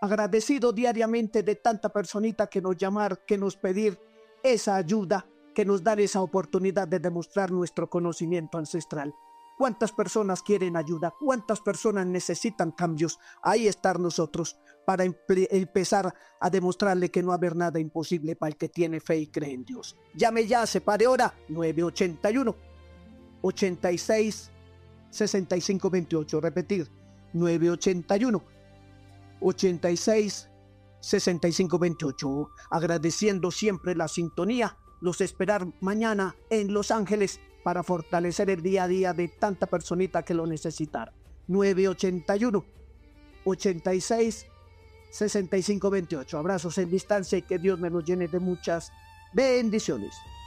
agradecido diariamente de tanta personita que nos llamar, que nos pedir esa ayuda, que nos dan esa oportunidad de demostrar nuestro conocimiento ancestral. ¿Cuántas personas quieren ayuda? ¿Cuántas personas necesitan cambios? Ahí están nosotros para empezar a demostrarle que no va a haber nada imposible para el que tiene fe y cree en Dios. Llame ya, se pare ahora, 981 86 65 28. Repetir, 981 86 65 28. Agradeciendo siempre la sintonía. Los esperar mañana en Los Ángeles para fortalecer el día a día de tanta personita que lo necesitará. 981 86 65 28. Abrazos en distancia y que Dios me los llene de muchas bendiciones.